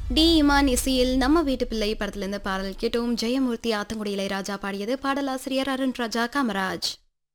D Imman இசையில் நம்ம வீட்டு பிள்ளை படத்திலிருந்து பாடல் கேட்டோம். ஜெயமூர்த்தி ஆத்தங்குடி இளையராஜா பாடியது. பாடலாசிரியர் அருண் ராஜா காமராஜ்.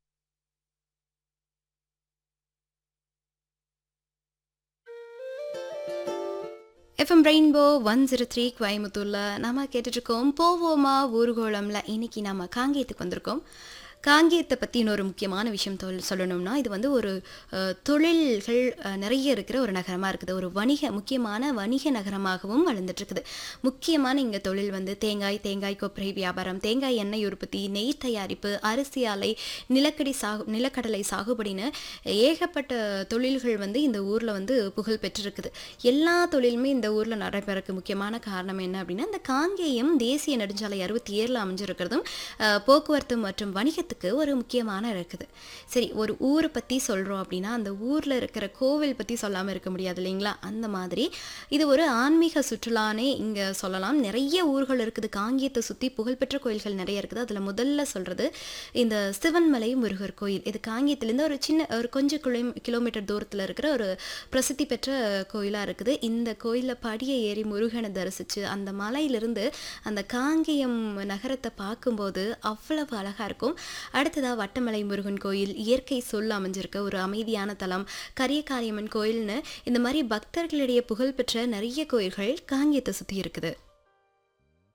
எஃப்எம் ரெயின்போ 103 கோயம்புத்தூர்ல நம்ம கேட்டுட்டு இருக்கோம். போவோமா ஊர்கோளம்ல இன்னைக்கு நம்ம காங்கேயத்துக்கு வந்திருக்கோம். காங்கேயத்தை பற்றி இன்னொரு முக்கியமான விஷயம் சொல்லணும்னா, இது வந்து ஒரு தொழில்கள் நிறைய இருக்கிற ஒரு நகரமாக இருக்குது. ஒரு முக்கியமான வணிக நகரமாகவும் வளர்ந்துட்டுருக்குது. முக்கியமான இங்கே தொழில் வந்து தேங்காய் கொப்பரை வியாபாரம், தேங்காய் எண்ணெய் உற்பத்தி, நெய் தயாரிப்பு, அரிசி ஆலை, நிலக்கடலை சாகுபடின்னு ஏகப்பட்ட தொழில்கள் வந்து இந்த ஊரில் வந்து புகழ் பெற்றிருக்குது. எல்லா தொழிலுமே இந்த ஊரில் நடைபெறக்கு முக்கியமான காரணம் என்ன அப்படின்னா, இந்த காங்கேயம் தேசிய நெடுஞ்சாலை 67 அமைஞ்சிருக்கிறதும் போக்குவரத்து மற்றும் வணிக ஒரு முக்கியமான இருக்குது. சரி, ஒரு ஊரை பற்றி சொல்கிறோம் அப்படின்னா அந்த ஊரில் இருக்கிற கோவில் பற்றி சொல்லாமல் இருக்க முடியாது இல்லைங்களா? அந்த மாதிரி இது ஒரு ஆன்மீக சுற்றுலானே இங்கே சொல்லலாம். நிறைய ஊர்கள் இருக்குது. காங்கேயத்தை சுற்றி புகழ்பெற்ற கோயில்கள் நிறைய இருக்குது. அதில் முதல்ல சொல்கிறது இந்த சிவன்மலை முருகர் கோயில். இது காங்கேயத்துலேருந்து ஒரு கொஞ்சம் கிலோமீட்டர் தூரத்தில் இருக்கிற ஒரு பிரசித்தி பெற்ற கோயிலாக இருக்குது. இந்த கோயிலில் படியை ஏறி முருகனை தரிசித்து அந்த மலையிலிருந்து அந்த காங்கேயம் நகரத்தை பார்க்கும்போது அவ்வளவு அழகாக இருக்கும். அடுத்ததாக வட்டமலை முருகன் கோயில், இயற்கை சொல் அமைஞ்சிருக்க ஒரு அமைதியான தலம், கரியகாரியம்மன் கோயில்னு இந்த மாதிரி பக்தர்களிடையே புகழ்பெற்ற நிறைய கோயில்கள் காங்கேயத்தை சுற்றி இருக்குது.